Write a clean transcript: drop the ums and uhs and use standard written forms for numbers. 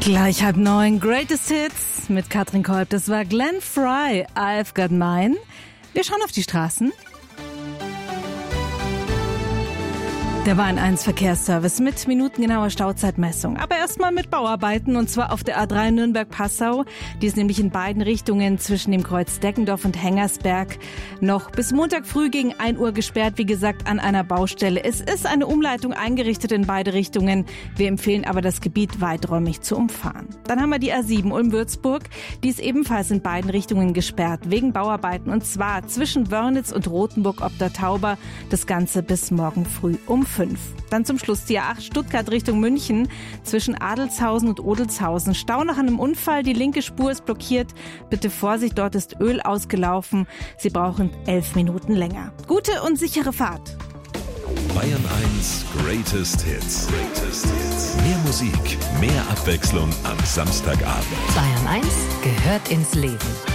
Gleich 8:30 Greatest Hits mit Katrin Kolb. Das war Glenn Frey, I've Got Mine. Wir schauen auf die Straßen. Der Bahn-1-Verkehrsservice mit minutengenauer Stauzeitmessung. Aber erstmal mit Bauarbeiten, und zwar auf der A3 Nürnberg-Passau. Die ist nämlich in beiden Richtungen zwischen dem Kreuz Deckendorf und Hengersberg noch bis Montag früh gegen 1 Uhr gesperrt. Wie gesagt, an einer Baustelle. Es ist eine Umleitung eingerichtet in beide Richtungen. Wir empfehlen aber, das Gebiet weiträumig zu umfahren. Dann haben wir die A7 Ulm-Würzburg. Die ist ebenfalls in beiden Richtungen gesperrt wegen Bauarbeiten. Und zwar zwischen Wörnitz und Rothenburg ob der Tauber. Das Ganze bis morgen früh um 5. Dann zum Schluss die A8 Stuttgart Richtung München zwischen Adelshausen und Odelshausen. Stau nach einem Unfall, die linke Spur ist blockiert. Bitte Vorsicht, dort ist Öl ausgelaufen. Sie brauchen 11 Minuten länger. Gute und sichere Fahrt. Bayern 1 Greatest Hits. Mehr Musik, mehr Abwechslung am Samstagabend. Bayern 1 gehört ins Leben.